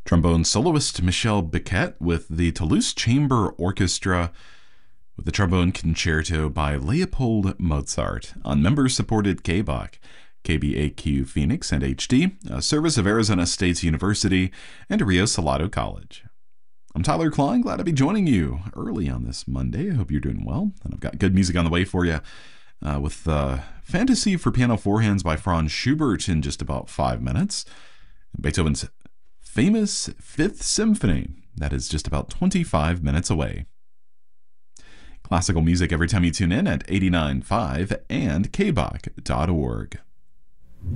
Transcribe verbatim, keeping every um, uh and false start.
Trombone soloist Michel Biquet with the Toulouse Chamber Orchestra with the trombone concerto by Leopold Mozart on member-supported K B A Q, K B A Q Phoenix and H D, a service of Arizona State University and Rio Salado College. I'm Tyler Klein, glad to be joining you early on this Monday. I hope you're doing well, and I've got good music on the way for you uh, with uh, Fantasy for Piano Four Hands by Franz Schubert in just about five minutes. Beethoven's famous Fifth Symphony, that is just about twenty-five minutes away. Classical music every time you tune in at eighty-nine point five and K B A Q dot org.